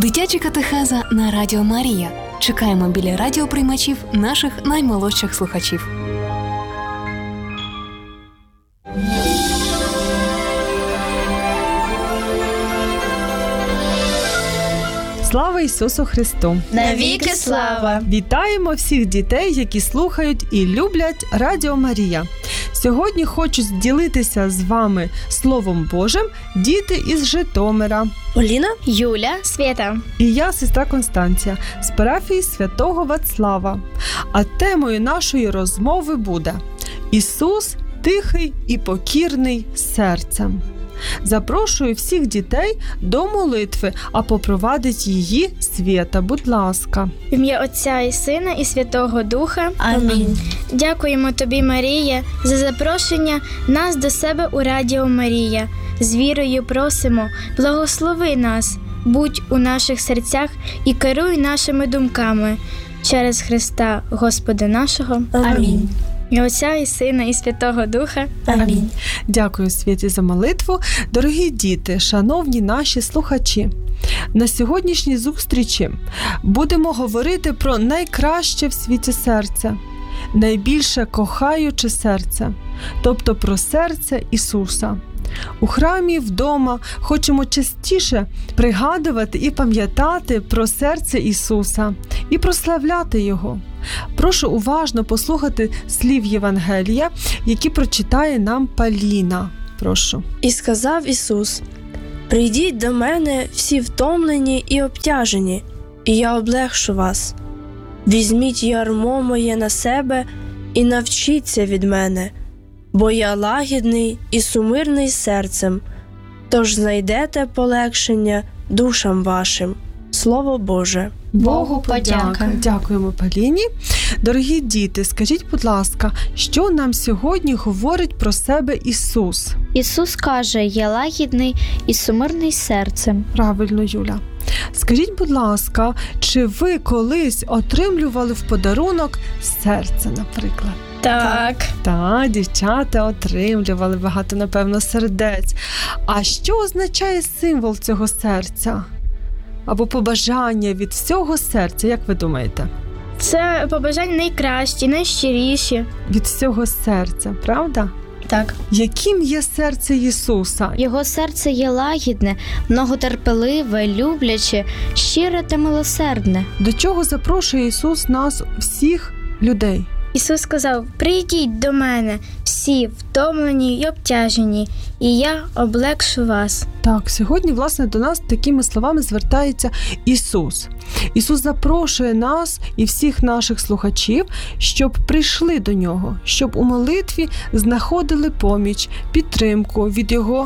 Дитяча катехеза на Радіо Марія. Чекаємо біля радіоприймачів наших наймолодших слухачів. Слава Ісусу Христу! Навіки слава! Вітаємо всіх дітей, які слухають і люблять Радіо Марія. Сьогодні хочу ділитися з вами Словом Божим діти із Житомира. Поліна, Юля, Свята. І я, сестра Констанція, з парафії Святого Вацлава. А темою нашої розмови буде «Ісус тихий і покірний серцем». Запрошую всіх дітей до молитви, а попровадить її Свята, будь ласка. В ім'я Отця і Сина і Святого Духа. Амінь. Дякуємо Тобі, Марія, за запрошення нас до себе у Радіо Марія. З вірою просимо, благослови нас, будь у наших серцях і керуй нашими думками. Через Христа Господа нашого. Амінь. І Отця і Сина і Святого Духа. Амінь. Дякую, Світі, за молитву. Дорогі діти, шановні наші слухачі, на сьогоднішній зустрічі будемо говорити про найкраще в світі серце, найбільше кохаюче серце, тобто про серце Ісуса. У храмі, вдома хочемо частіше пригадувати і пам'ятати про серце Ісуса і прославляти Його. Прошу уважно послухати слів Євангелія, які прочитає нам Поліна. Прошу. І сказав Ісус: «Прийдіть до мене всі втомлені і обтяжені, і я облегшу вас. Візьміть ярмо моє на себе і навчіться від мене, бо я лагідний і сумирний серцем, тож знайдете полегшення душам вашим». Слово Боже. Богу подяка. Дякуємо Поліні. Дорогі діти, скажіть, будь ласка, що нам сьогодні говорить про себе Ісус? Ісус каже: «Я лагідний і сумирний серцем». Правильно, Юля. Скажіть, будь ласка, чи ви колись отримлювали в подарунок серце, наприклад? Так. Так, дівчата отримлювали багато, напевно, сердець. А що означає символ цього серця? Або побажання від всього серця, як ви думаєте? Це побажання найкращі, найщиріші. Від всього серця, правда? Так. Яким є серце Ісуса? Його серце є лагідне, многотерпеливе, любляче, щире та милосердне. До чого запрошує Ісус нас, всіх людей? Ісус сказав: «Прийдіть до мене, всі втомлені й обтяжені, і я облегшу вас». Так, сьогодні, власне, до нас такими словами звертається Ісус. Ісус запрошує нас і всіх наших слухачів, щоб прийшли до Нього, щоб у молитві знаходили поміч, підтримку від Його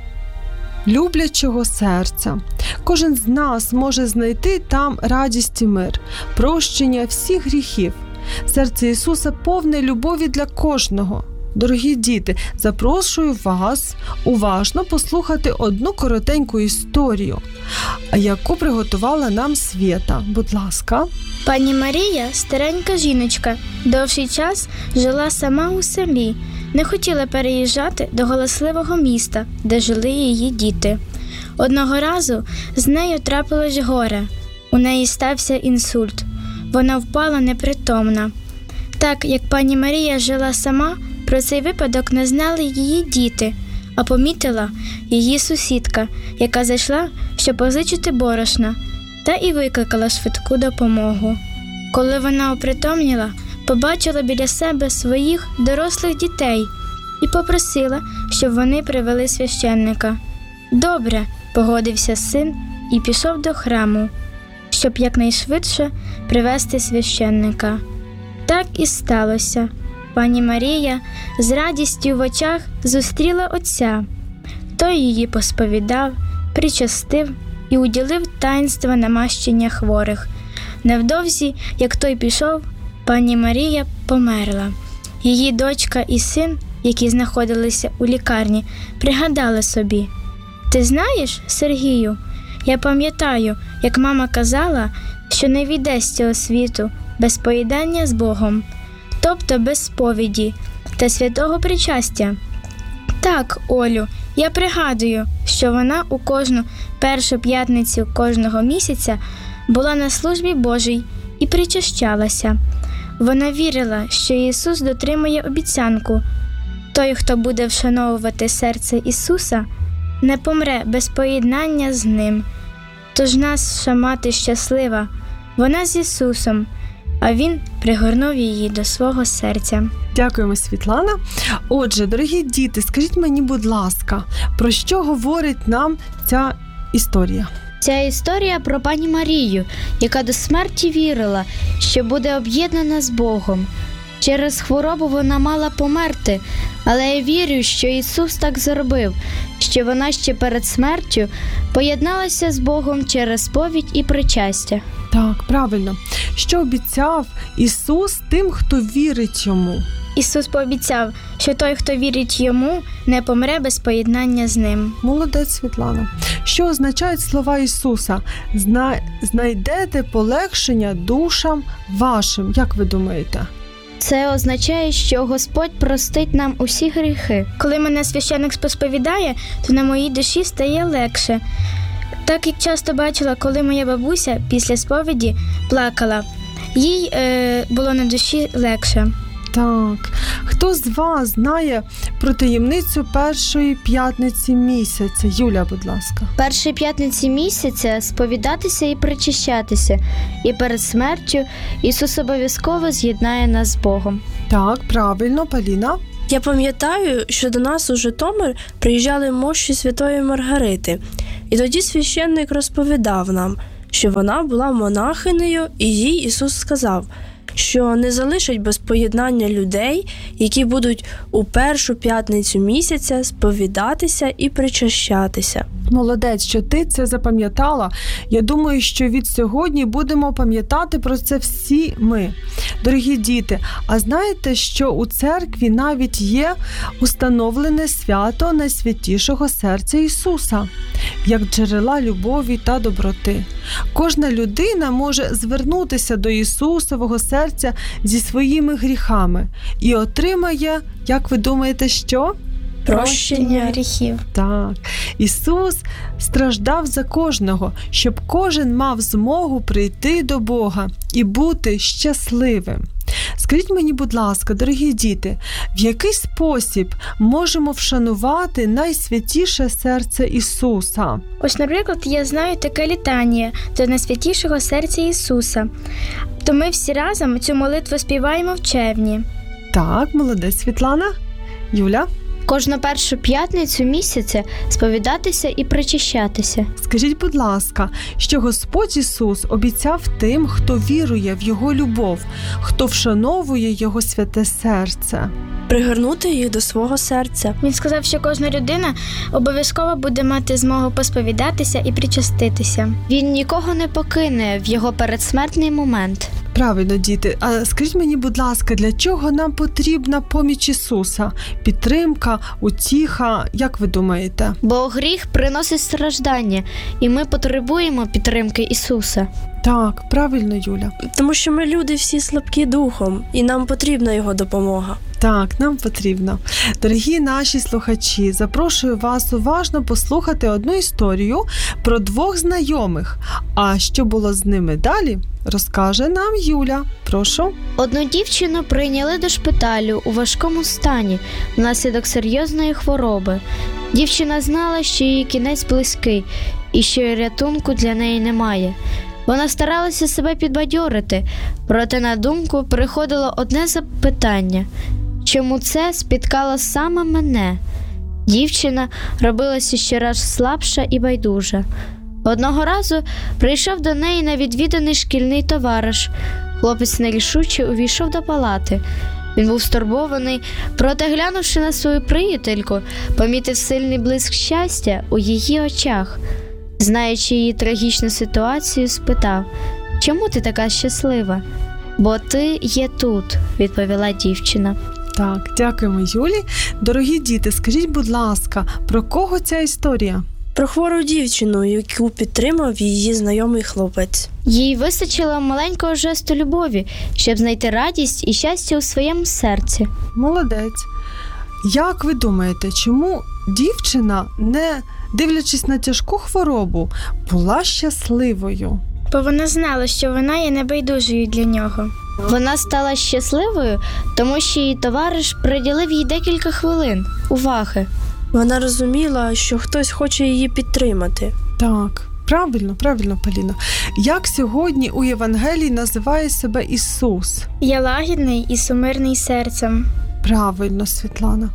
люблячого серця. Кожен з нас може знайти там радість і мир, прощення всіх гріхів. Серце Ісуса повне любові для кожного. Дорогі діти, запрошую вас уважно послухати одну коротеньку історію, яку приготувала нам Свята. Будь ласка. Пані Марія, старенька жіночка, довший час жила сама у селі, не хотіла переїжджати до галасливого міста, де жили її діти. Одного разу з нею трапилось горе. У неї стався інсульт. Вона впала непритомна. Так як пані Марія жила сама, про цей випадок не знали її діти, а помітила її сусідка, яка зайшла, щоб позичити борошна, та і викликала швидку допомогу. Коли вона опритомніла, побачила біля себе своїх дорослих дітей і попросила, щоб вони привели священника. «Добре», – погодився син і пішов до храму, щоб якнайшвидше привести священника. Так і сталося. Пані Марія з радістю в очах зустріла отця. Той її посповідав, причастив і уділив таїнства намащення хворих. Невдовзі, як той пішов, пані Марія померла. Її дочка і син, які знаходилися у лікарні, пригадали собі: «Ти знаєш, Сергію, я пам'ятаю, як мама казала, що не війде з цього світу без поєднання з Богом, тобто без сповіді та святого причастя». «Так, Олю, Я пригадую, що вона у кожну першу п'ятницю кожного місяця була на службі Божій і причащалася. Вона вірила, що Ісус дотримує обіцянку. Той, хто буде вшановувати серце Ісуса, не помре без поєднання з Ним. Тож наша мати щаслива, вона з Ісусом, а Він пригорнув її до свого серця. Дякуємо, Світлана. Отже, дорогі діти, скажіть мені, будь ласка, про що говорить нам ця історія? Ця історія про пані Марію, яка до смерті вірила, що буде об'єднана з Богом. Через хворобу вона мала померти, але я вірю, що Ісус так зробив, що вона ще перед смертю поєдналася з Богом через сповідь і причастя. Так, правильно. Що обіцяв Ісус тим, хто вірить Йому? Ісус пообіцяв, що той, хто вірить Йому, не помре без поєднання з Ним. Молодець, Світлана. Що означають слова Ісуса? Знайдете полегшення душам вашим. Як ви думаєте? Це означає, що Господь простить нам усі гріхи. Коли мене священник сповідає, то на моїй душі стає легше. Так як часто бачила, коли моя бабуся після сповіді плакала, їй було на душі легше. Так. Хто з вас знає про таємницю першої п'ятниці місяця? Юля, будь ласка. Першій п'ятниці місяця сповідатися і причащатися, і перед смертю Ісус обов'язково з'єднає нас з Богом. Так, правильно, Поліна. Я пам'ятаю, що до нас у Житомир приїжджали мощі Святої Маргарити. І тоді священник розповідав нам, що вона була монахинею, і їй Ісус сказав, що не залишить без поєднання людей, які будуть у першу п'ятницю місяця сповідатися і причащатися. Молодець, що ти це запам'ятала. Я думаю, що від сьогодні будемо пам'ятати про це всі ми. Дорогі діти, а знаєте, що у церкві навіть є установлене свято Найсвятішого серця Ісуса, як джерела любові та доброти. Кожна людина може звернутися до Ісусового серця зі своїми гріхами і отримає, як ви думаєте, що? Прощення гріхів. Так, Ісус страждав за кожного, щоб кожен мав змогу прийти до Бога і бути щасливим. Скажіть мені, будь ласка, дорогі діти, в який спосіб можемо вшанувати найсвятіше серце Ісуса? Ось, наприклад, я знаю таке літання до Найсвятішого серця Ісуса. То ми всі разом цю молитву співаємо в червні. Так, молодець, Світлана. Юля? Кожну першу п'ятницю місяця сповідатися і причащатися. Скажіть, будь ласка, що Господь Ісус обіцяв тим, хто вірує в Його любов, хто вшановує Його святе серце? пригорнути їх до свого серця. Він сказав, що кожна людина обов'язково буде мати змогу посповідатися і причаститися. Він нікого не покине в його передсмертний момент. Правильно, діти. А скажіть мені, будь ласка, для чого нам потрібна поміч Ісуса? Підтримка, утіха, як ви думаєте? Бо гріх приносить страждання, і ми потребуємо підтримки Ісуса. Так, правильно, Юля. Тому що ми люди всі слабкі духом, і нам потрібна його допомога. Так, нам потрібно. Дорогі наші слухачі, запрошую вас уважно послухати одну історію про двох знайомих. А що було з ними далі, розкаже нам Юля. Прошу. Одну дівчину прийняли до шпиталю у важкому стані внаслідок серйозної хвороби. Дівчина знала, що її кінець близький і що рятунку для неї немає. Вона старалася себе підбадьорити, проте на думку приходило одне запитання – чому це спіткало саме мене? Дівчина робилася щораз слабша і байдужа. Одного разу прийшов до неї на відвіданий шкільний товариш. Хлопець нерішуче увійшов до палати. Він був стурбований, проте, глянувши на свою приятельку, помітив сильний блиск щастя у її очах. Знаючи її трагічну ситуацію, спитав: «Чому ти така щаслива?» «Бо ти є тут», – відповіла дівчина. Так, дякуємо, Юлі. Дорогі діти, скажіть, будь ласка, про кого ця історія? Про хвору дівчину, яку підтримав її знайомий хлопець. Їй вистачило маленького жесту любові, щоб знайти радість і щастя у своєму серці. Молодець. Як ви думаєте, чому дівчина, не дивлячись на тяжку хворобу, була щасливою? Бо вона знала, що вона є небайдужою для нього. Вона стала щасливою, тому що її товариш приділив їй декілька хвилин уваги. Вона розуміла, що хтось хоче її підтримати. Так, правильно, Поліна. Як сьогодні у Євангелії називає себе Ісус? Я лагідний і сумирний серцем. Правильно, Світлана.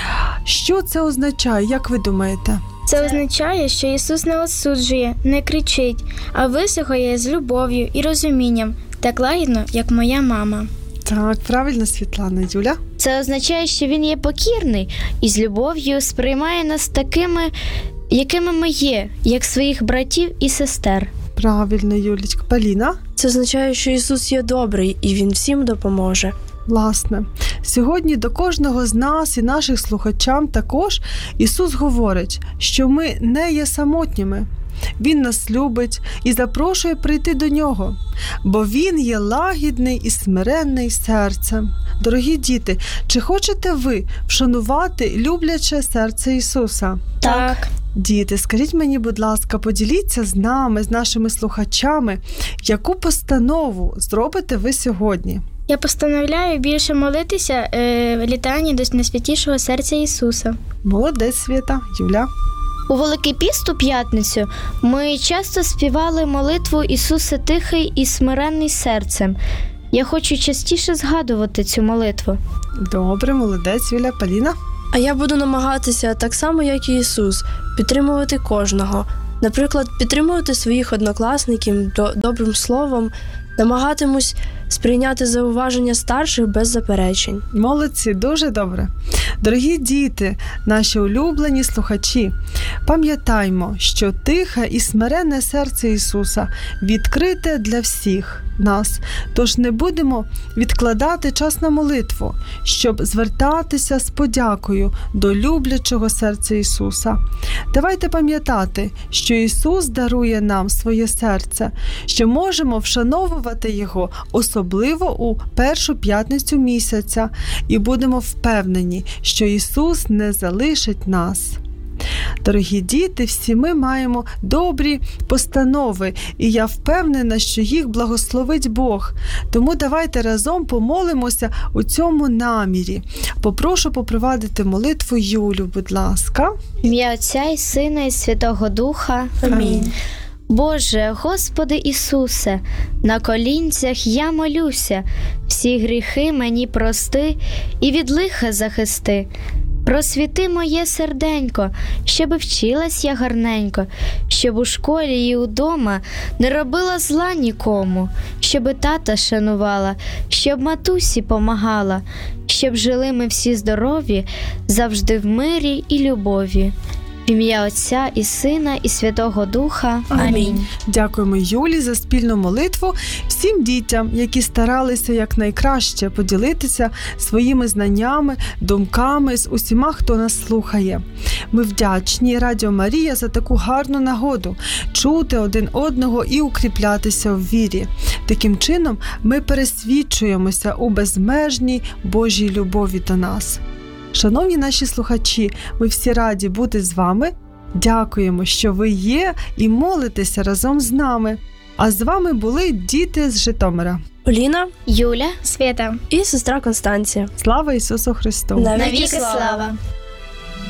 Що це означає, як ви думаєте? Це означає, що Ісус не осуджує, не кричить, а вислухає з любов'ю і розумінням, так лагідно, як моя мама. Так, правильно, Світлана. Юля? Це означає, що він є покірний і з любов'ю сприймає нас такими, якими ми є, як своїх братів і сестер. Правильно, Юлічка. Поліна? Це означає, що Ісус є добрий і Він всім допоможе. Власне, сьогодні до кожного з нас і наших слухачам також Ісус говорить, що ми не є самотніми. Він нас любить і запрошує прийти до Нього, бо Він є лагідний і смиренний серцем. Дорогі діти, чи хочете ви вшанувати любляче серце Ісуса? Так. Діти, скажіть мені, будь ласка, поділіться з нами, з нашими слухачами, яку постанову зробите ви сьогодні? Я постановляю більше молитися літанні до найсвятішого серця Ісуса. Молодець, Свята. Юля? У Великий піст у п'ятницю ми часто співали молитву «Ісусе тихий і смиренний серцем». Я хочу частіше згадувати цю молитву. Добре, молодець, Юля. Поліна? А я буду намагатися, так само як і Ісус, підтримувати кожного. Наприклад, підтримувати своїх однокласників добрим словом, намагатимусь сприйняти зауваження старших без заперечень. Молодці, дуже добре. Дорогі діти, наші улюблені слухачі, пам'ятаймо, що тихе і смиренне серце Ісуса відкрите для всіх нас. Тож не будемо відкладати час на молитву, щоб звертатися з подякою до люблячого серця Ісуса. Давайте пам'ятати, що Ісус дарує нам своє серце, що можемо вшановувати Його особливо у першу п'ятницю місяця і будемо впевнені, що Ісус не залишить нас. Дорогі діти, всі ми маємо добрі постанови, і я впевнена, що їх благословить Бог. Тому давайте разом помолимося у цьому намірі. Попрошу попровадити молитву Юлю, будь ласка. В ім'я Отця і Сина і Святого Духа. Амінь. Боже, Господи Ісусе, на колінцях я молюся, всі гріхи мені прости і від лиха захисти. Просвіти моє серденько, щоби вчилась я гарненько, щоб у школі і удома не робила зла нікому, щоби тата шанувала, щоб матусі помагала, щоб жили ми всі здорові, завжди в мирі і любові. В ім'я Отця і Сина і Святого Духа. Амінь. Дякуємо Юлі за спільну молитву, всім дітям, які старалися якнайкраще поділитися своїми знаннями, думками з усіма, хто нас слухає. Ми вдячні Радіо Марія за таку гарну нагоду чути один одного і укріплятися в вірі. Таким чином ми пересвідчуємося у безмежній Божій любові до нас. Шановні наші слухачі, ми всі раді бути з вами. Дякуємо, що ви є і молитеся разом з нами. А з вами були діти з Житомира. Поліна, Юля, Свята. і сестра Констанція. Слава Ісусу Христу! Навіки навіки слава!